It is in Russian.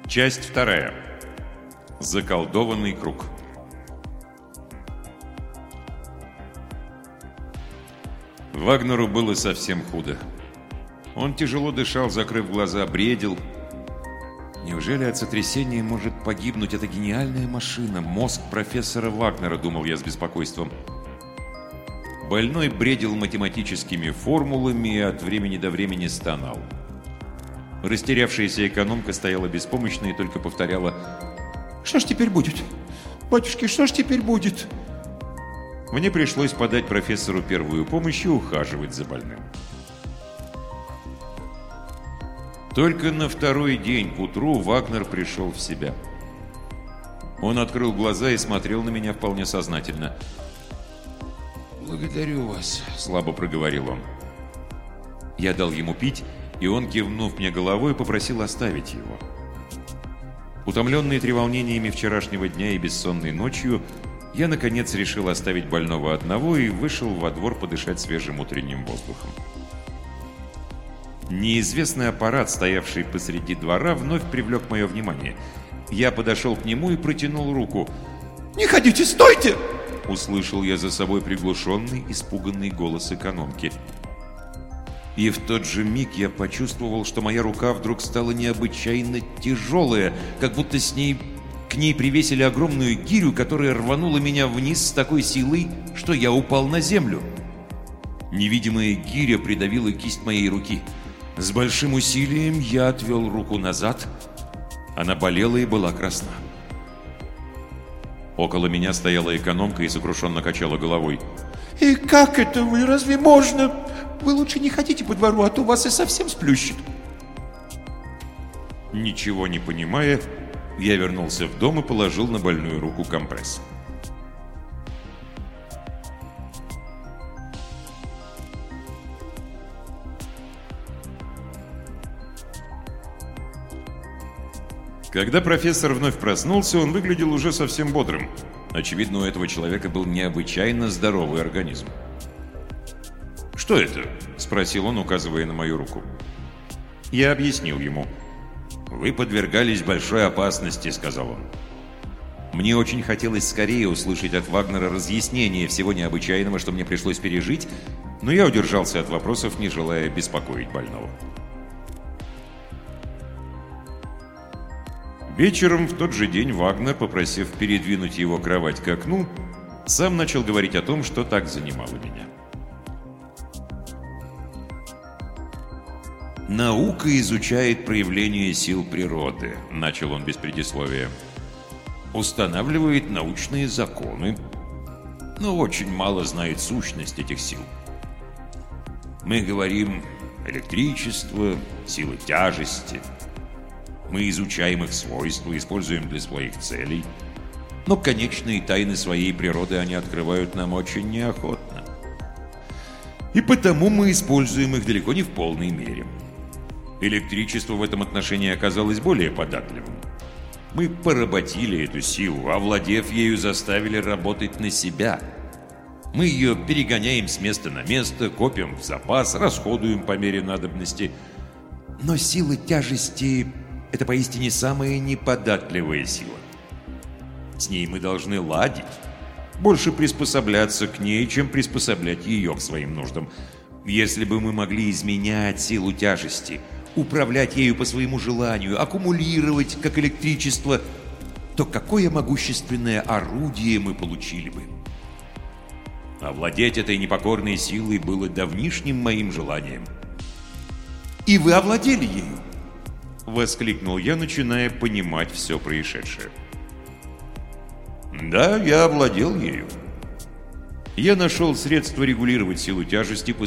Часть вторая. Заколдованный круг. Вагнеру было совсем худо. Он тяжело дышал, закрыв глаза, бредил. Неужели от сотрясения может погибнуть эта гениальная машина, мозг профессора Вагнера, думал я с беспокойством. Больной бредил математическими формулами и от времени до времени стонал. Растерявшаяся экономка стояла беспомощно и только повторяла: «Что ж теперь будет? Батюшки, что ж теперь будет?» Мне пришлось подать профессору первую помощь и ухаживать за больным. Только на второй день к утру Вагнер пришел в себя. Он открыл глаза и смотрел на меня вполне сознательно. «Благодарю вас», — слабо проговорил он. Я дал ему пить, и он, кивнув мне головой, попросил оставить его. Утомленный треволнениями вчерашнего дня и бессонной ночью, я, наконец, решил оставить больного одного и вышел во двор подышать свежим утренним воздухом. Неизвестный аппарат, стоявший посреди двора, вновь привлек мое внимание. Я подошел к нему и протянул руку. «Не ходите, стойте!» — услышал я за собой приглушенный, испуганный голос экономки. И в тот же миг я почувствовал, что моя рука вдруг стала необычайно тяжелая, как будто к ней привесили огромную гирю, которая рванула меня вниз с такой силой, что я упал на землю. Невидимая гиря придавила кисть моей руки. С большим усилием я отвел руку назад. Она болела и была красна. Около меня стояла экономка и сокрушенно качала головой. «И как это вы? Разве можно? Вы лучше не ходите по двору, а то вас и совсем сплющит». Ничего не понимая, я вернулся в дом и положил на больную руку компресс. Когда профессор вновь проснулся, он выглядел уже совсем бодрым. Очевидно, у этого человека был необычайно здоровый организм. «Что это?» – спросил он, указывая на мою руку. Я объяснил ему. «Вы подвергались большой опасности», – сказал он. Мне очень хотелось скорее услышать от Вагнера разъяснение всего необычайного, что мне пришлось пережить, но я удержался от вопросов, не желая беспокоить больного. Вечером в тот же день Вагнер, попросив передвинуть его кровать к окну, сам начал говорить о том, что так занимало меня. «Наука изучает проявления сил природы», — начал он без предисловия. «Устанавливает научные законы, но очень мало знает сущность этих сил. Мы говорим электричество, силы тяжести. Мы изучаем их свойства, используем для своих целей, но конечные тайны своей природы они открывают нам очень неохотно. И потому мы используем их далеко не в полной мере. Электричество в этом отношении оказалось более податливым. Мы поработили эту силу, овладев ею, заставили работать на себя. Мы ее перегоняем с места на место, копим в запас, расходуем по мере надобности. Но сила тяжести – это поистине самая неподатливая сила. С ней мы должны ладить, больше приспосабляться к ней, чем приспособлять ее к своим нуждам. Если бы мы могли изменять силу тяжести, управлять ею по своему желанию, аккумулировать как электричество, то какое могущественное орудие мы получили бы? Овладеть этой непокорной силой было давнишним моим желанием. «И вы овладели ею!» — воскликнул я, начиная понимать все происшедшее. «Да, я овладел ею. Я нашел средство регулировать силу тяжести